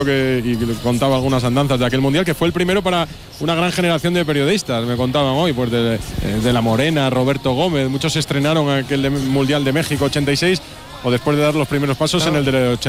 y contaba algunas andanzas de aquel mundial, que fue el primero para una gran generación de periodistas, me contaban hoy, pues de La Morena, Roberto Gómez, muchos se estrenaron aquel mundial de México 86 o después de dar los primeros pasos en el del 86.